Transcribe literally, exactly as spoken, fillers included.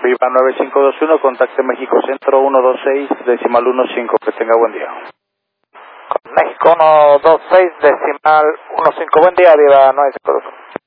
Viva nueve cinco dos uno, contacte México Centro uno dos seis, decimal quince, que tenga buen día. México uno dos seis, decimal quince, buen día, Viva nueve cinco dos uno.